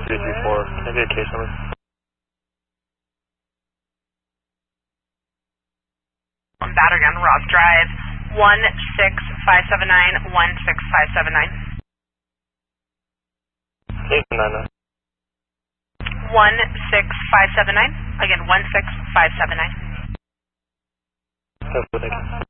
334. Can I get a case number? Battery on Ross Drive, 16579, 16579. Case 99. 16579. Again, 16579. Thank you.